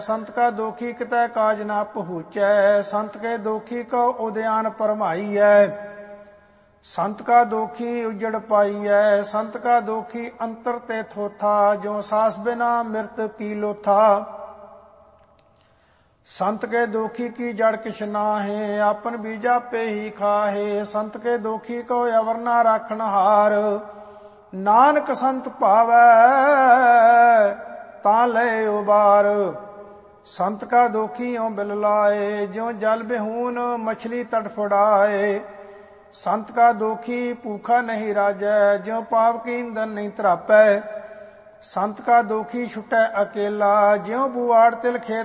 संत का दोखी कितै काज ना पहुँचै। संत के दोखी को उद्यान परमाई है। संत का दोखी उजड़ पाई है। संत का दोखी अंतर ते थोथा, जो सास बिना मृत की लोथा। संत के दोखी की जड़ किछ नाहे, आपन बीजा पे ही खाहे। संत के दोखी को अवर ना राखन हार, नानक संत पावै तां ले उबार। संत का दोखी यों बिल लाए, ज्यों जल बिहून मछली तड़फड़ाए। संत का दोखी भूखा नहीं राजै, ज्यों पाप की ईंधन नहीं तरापै। संत का दोखी छुटै अकेला, ज्यों बुआड़ तिल खेत